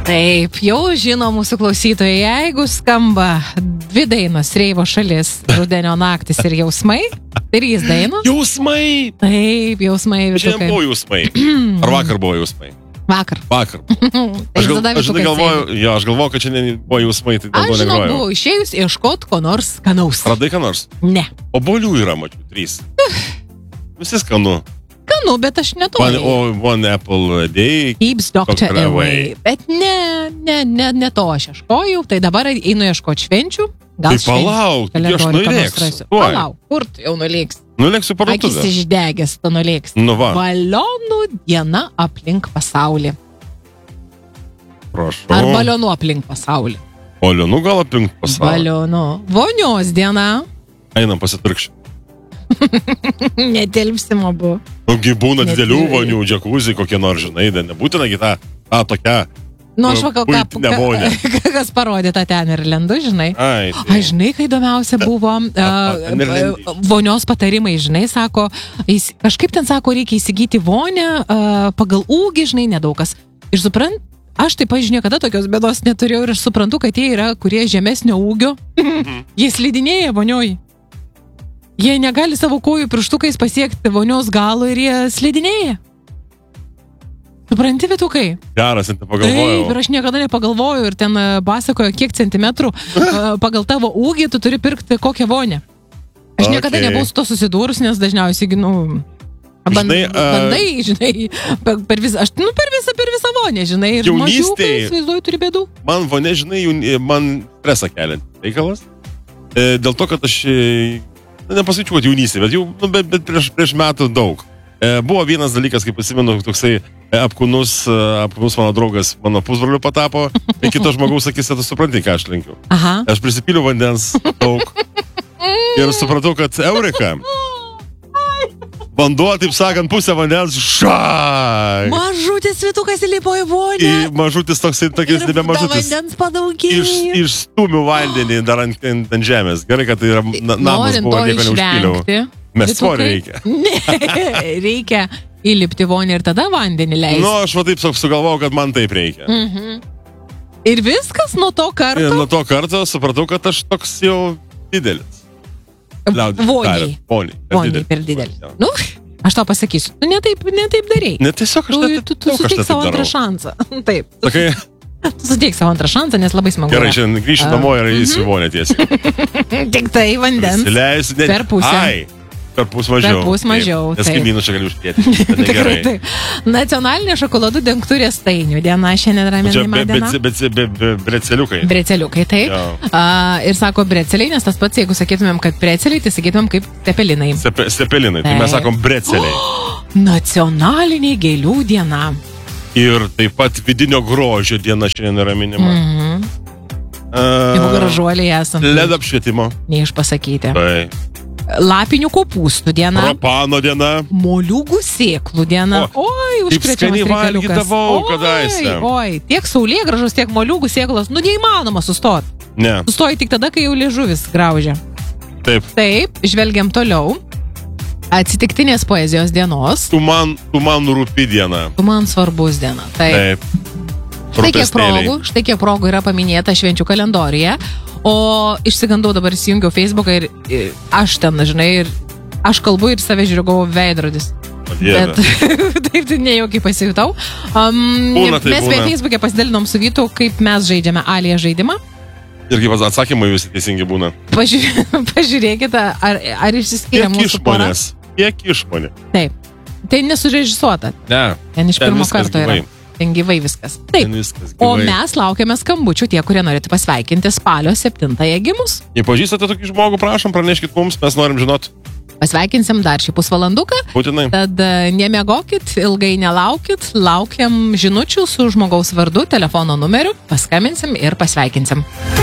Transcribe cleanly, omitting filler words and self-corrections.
Taip, jau žino mūsų klausytojai, jeigu skamba 2 dainos Reivo šalis, Rudenio naktis ir jausmai, 3 dainos. Jausmai! Taip, jausmai. Šiandien buvo jausmai. Ar vakar buvo jausmai? Vakar. Aš galvoju, kad šiandien buvo jausmai, tai dėl to negrojau. Aš buvau išėjus ieškot ko nors skanaus. Radai ką nors? Ne. Obuolių yra, mačiau, 3. Visi skanu. Skanu, bet aš netoli. One apple a day. Keeps doctor away. Bet ne to aš ieškojau, tai dabar einu ieškoti švenčių. Gal tai palauk, aš nulėksiu. Palauk, kur tu jau nulėksi? Nulėksiu parduotuvę. Akis išdegęs, tu nulėksi. Nu va. Balionų diena aplink pasaulį. Prašau. Ar balionų aplink pasaulį? Balionų gal aplink pasaulį? Balionų. Vonios diena. Einam pasiturkščiam. Netelpsim abu. Nugi būna didelių vonių, džakuzį kokie nors, žinai, nebūtina tą tokia. Nu, aš vakar kas parodė tą ten ir lendu, žinai. Ai, žinai, kai įdomiausia buvo vonios patarimai, žinai, sako, kažkaip ten sako, reikia įsigyti vonę pagal ūgį, žinai, nedaugas. Ir suprant, aš taip, niekada tokios bėdos neturėjau ir aš suprantu, kad jie yra, kurie žemesnio ūgio, jie slidinėja vonioj. Jie negali savo kojų pirštukais pasiekti vonios galo ir jie slidinėja. Supranti, Vitukai? Geras, net nepagalvojau. Taip, ir aš niekada nepagalvojau ir ten pasakojo, kiek centimetrų pagal tavo ūgį tu turi pirkti kokią vonę. Aš niekada nebuvau su to susidūrus, nes dažniausiai, bandai, žinai, per visą vonę, žinai, ir mažiukai, įsivaizduoju, turi bėdų. Man vonė, žinai, man stresą keliant reikalas. Dėl to, kad aš nepasakyčiau, kad jaunystė, bet prieš metų daug. Buvo vienas dalykas, kaip prisimenu, toksai apkūnus mano draugas mano pusbroliu patapo, ir kito žmogaus sakys, tu supranti, ką aš linkiu. Aš prisipiliu vandens daug ir supratau, kad eureka. Vanduo, taip sakant, pusę vandens, Mažutis Vitukas įlipo į vonę. Mažutis toksai, nebe mažutis. Vandens padaugėjo. Išstūmiu vandenį dar ant žemės. Gerai, kad tai yra namas buvo, nieko neužpyliau. Mes svorio reikia. Reikia įlipti vonę ir tada vandenį leisti. Nu, aš taip sugalvojau, kad man taip reikia. Ir viskas nuo to karto? Ir nuo to karto supratau, kad aš toks jau didelis. Voniai per didelis. Nu, aš tau pasakysiu, tu ne taip darei. Ne, tiesiog tu suteik savo antrą šansą. Taip. Sakai? Tu suteik savo antrą šansą, nes labai smagu. Gerai, šiandien grįšiu namo ir įsiu vonę tiesiai. Tik tai vandens. Per pusę. Per pus mažiau. Nes kaimynų čia gali užpėti. Tikrai. Nacionalinė šokoladų dengtų riestainių diena šiandien yra minima diena. Breceliukai. Breceliukai, taip. Ir sako breceliai, nes tas pats, jeigu sakytumėm, kad breceliai, tai sakytumėm kaip cepelinai. Cepelinai, tai mes sakom breceliai. Nacionalinė gėlių diena. Ir taip pat vidinio grožio diena šiandien yra minima. Jau gražuoliai esam. LED apšvietimo. Neišpasakyti. Tai. Lapinių kopūstų diena. Propano diena. Moliūgų sėklų diena. Oi, užkrečiamas reikaliukas. Kadaise. Oi, tiek saulėgrąžos, tiek moliūgų sėklos. Nu, neįmanoma sustoti. Ne. Sustoji tik tada, kai jau liežuvis graužia. Taip, žvelgiam toliau. Atsitiktinės poezijos dienos. Tu man rūpi diena. Tu man svarbus diena. Taip. Štai kiek progų yra paminėta švenčių kalendoriuje. O išsigandau dabar įsijungiau Facebooką ir aš ten, žinai, ir aš kalbu ir save žiūriu, galvoju, veidrodis. Bet taip nejaukiai pasijutau. Mes Facebook'e pasidalinom su Vytu, kaip mes žaidžiame Alija žaidimą. Ir kaip atsakymai visi teisingi būna. Pažiūrėkite, ar išsiskiria mūsų pora. Kiek išmonė. Taip. Tai nesurežisuota. Ne. Ten iš pirmo karto yra. Ten gyvai viskas. Taip. O mes laukiame skambučių tie, kurie norėtų pasveikinti spalio 7-ąją gimus. Jei pažįstate tokį žmogų, prašom, praneškit mums, mes norim žinot. Pasveikinsim dar šį pusvalanduką. Būtinai. Tad nemiegokit, ilgai nelaukit, laukiam žinučių su žmogaus vardu, telefono numeriu, paskambinsim ir pasveikinsim.